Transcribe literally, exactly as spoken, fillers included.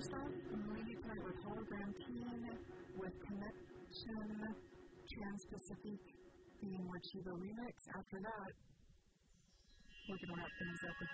song, Community with Hologram Teen with Connection Trans-Pacific theme with Chiba remix. After that, we're going to wrap things up with